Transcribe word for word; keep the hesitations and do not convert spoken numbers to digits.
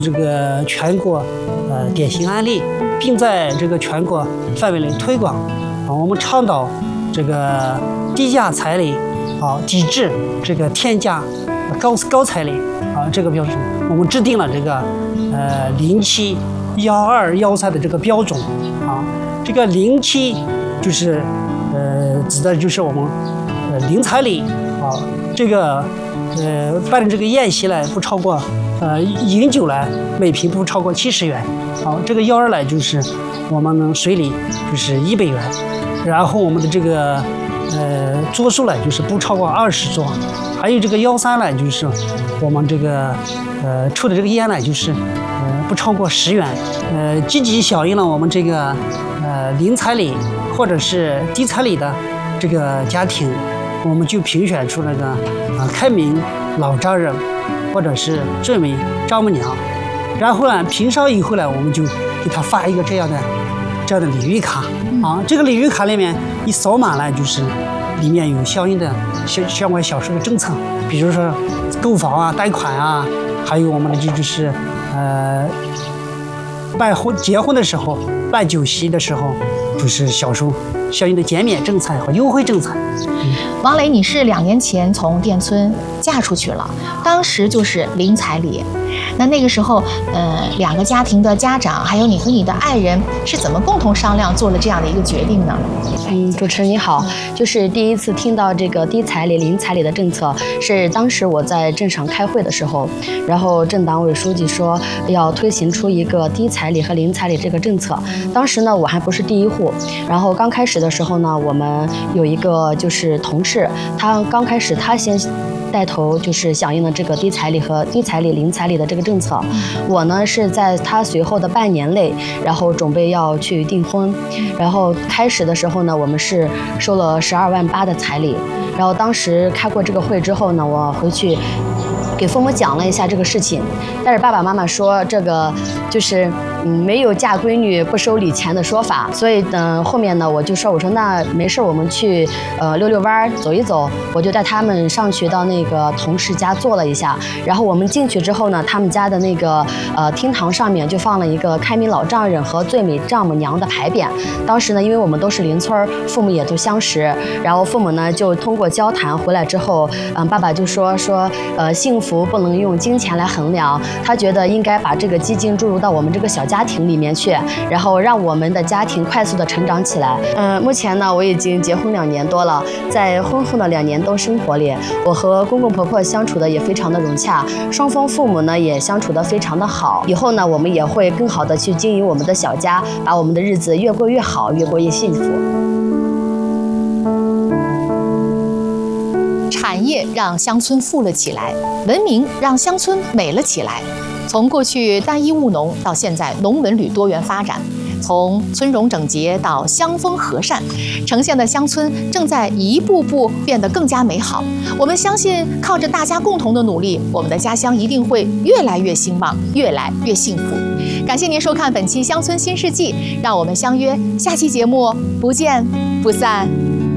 这个全国呃典型案例，并在这个全国范围内推广。啊，我们倡导这个低价彩礼，啊，抵制这个天价高高彩礼啊这个标准。我们制定了这个呃零七幺二幺三的这个标准啊，这个零七就是呃指的就是我们呃零彩礼啊，这个呃办的这个宴席呢不超过呃饮酒呢每瓶不超过七十元，好，这个幺二呢就是我们水礼就是一百元，然后我们的这个呃桌数呢就是不超过二十桌，还有这个幺三呢就是我们这个呃抽的这个烟呢就是呃不超过十元，呃积极响应了我们这个呃零彩礼或者是低彩礼的这个家庭，我们就评选出那个啊、呃、开明老丈人或者是最美丈母娘，然后呢评上以后呢，我们就给他发一个这样的这样的礼遇卡啊，这个礼遇卡里面一扫码呢，就是里面有相应的相相关销售的政策，比如说购房啊、贷款啊，还有我们的这就是呃办婚结婚的时候、办酒席的时候，就是销售相应的减免政策和优惠政策。 嗯、王磊，你是两年前从店村嫁出去了，当时就是零彩礼。那那个时候，呃，两个家庭的家长，还有你和你的爱人，是怎么共同商量做了这样的一个决定呢？ 嗯，主持人你好，就是第一次听到这个低彩礼、零彩礼的政策，是当时我在镇上开会的时候，然后镇党委书记说要推行出一个低彩礼和零彩礼这个政策。当时呢，我还不是第一户，然后刚开始的时候呢，我们有一个就是同事，他刚开始他先带头就是响应了这个低彩礼和低彩礼、零彩礼的这个政策。我呢是在他随后的半年内，然后准备要去订婚，然后开始的时候呢，我们是收了十二万八的彩礼。然后当时开过这个会之后呢，我回去给父母讲了一下这个事情，但是爸爸妈妈说这个就是嗯没有嫁闺女不收礼钱的说法，所以呢、呃、后面呢我就说我说那没事，我们去呃溜溜弯走一走，我就带他们上去到那个同事家坐了一下，然后我们进去之后呢，他们家的那个呃厅堂上面就放了一个开明老丈人和最美丈母娘的牌匾。当时呢，因为我们都是邻村，父母也都相识，然后父母呢就通过交谈回来之后，嗯、呃、爸爸就说说呃幸福不能用金钱来衡量，他觉得应该把这个基金注入到我们这个小家庭里面去，然后让我们的家庭快速的成长起来。嗯、呃，目前呢，我已经结婚两年多了，在婚后的两年多生活里，我和公公婆婆相处的也非常的融洽，双方父母呢也相处的非常的好。以后呢，我们也会更好的去经营我们的小家，把我们的日子越过越好，越过越幸福。 产业让乡村富了起来，文明让乡村美了起来。从过去单一务农到现在农文旅多元发展，从村容整洁到乡风和善，呈现的乡村正在一步步变得更加美好。我们相信，靠着大家共同的努力，我们的家乡一定会越来越兴旺，越来越幸福。感谢您收看本期《乡村新世纪》，让我们相约下期节目，不见不散。